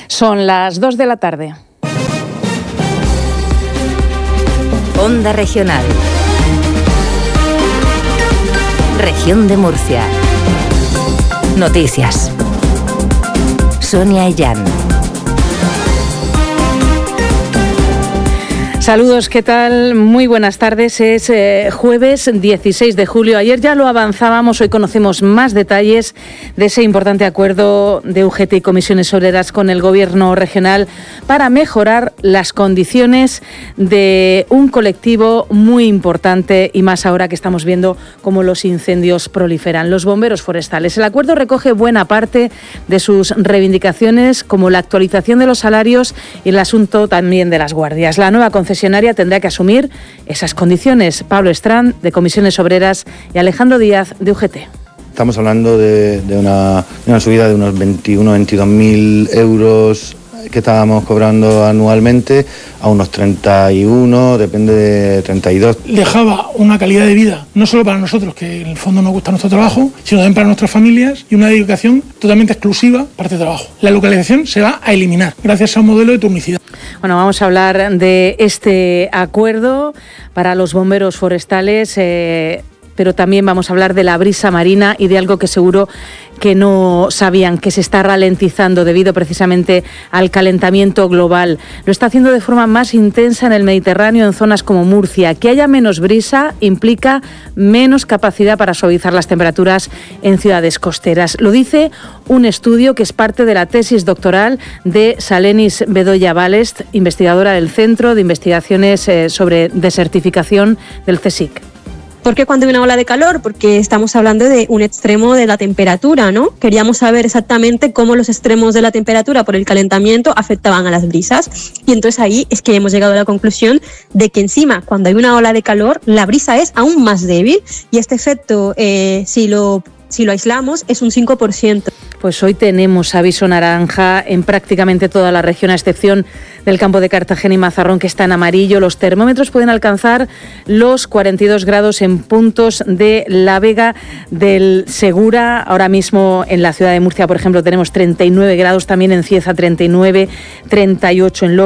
Son las 2 de la tarde. Onda Regional. Región de Murcia. Noticias. Sonia Ellán. Saludos, ¿qué tal? Muy buenas tardes. Es jueves 16 de julio. Ayer ya lo avanzábamos, hoy conocemos más detalles de ese importante acuerdo de UGT y Comisiones Obreras con el Gobierno regional para mejorar las condiciones de un colectivo muy importante y más ahora que estamos viendo cómo los incendios proliferan, los bomberos forestales. El acuerdo recoge buena parte de sus reivindicaciones, como la actualización de los salarios y el asunto también de las guardias. La nueva concesionaria tendrá que asumir esas condiciones. Pablo Estrán, de Comisiones Obreras, y Alejandro Díaz, de UGT. Estamos hablando de una subida de unos 22.000 euros que estábamos cobrando anualmente a unos 31, depende de 32. Dejaba una calidad de vida, no solo para nosotros, que en el fondo nos gusta nuestro trabajo, sino también para nuestras familias y una dedicación totalmente exclusiva para este trabajo. La localización se va a eliminar gracias a un modelo de turnicidad. Bueno, vamos a hablar de este acuerdo para los bomberos forestales, pero también vamos a hablar de la brisa marina y de algo que seguro que no sabían, que se está ralentizando debido precisamente al calentamiento global. Lo está haciendo de forma más intensa en el Mediterráneo, en zonas como Murcia. Que haya menos brisa implica menos capacidad para suavizar las temperaturas en ciudades costeras. Lo dice un estudio que es parte de la tesis doctoral de Salenis Bedoya Balest, investigadora del Centro de Investigaciones sobre Desertificación del CSIC. ¿Por qué cuando hay una ola de calor? Porque estamos hablando de un extremo de la temperatura, ¿no? Queríamos saber exactamente cómo los extremos de la temperatura por el calentamiento afectaban a las brisas. Y entonces ahí es que hemos llegado a la conclusión de que encima, cuando hay una ola de calor, la brisa es aún más débil. Y este efecto, si lo aislamos, es un 5%. Pues hoy tenemos aviso naranja en prácticamente toda la región, a excepción del campo de Cartagena y Mazarrón, que está en amarillo. Los termómetros pueden alcanzar los 42 grados en puntos de la Vega del Segura. Ahora mismo en la ciudad de Murcia, por ejemplo, tenemos 39 grados, también en Cieza 39, 38 en Lorca.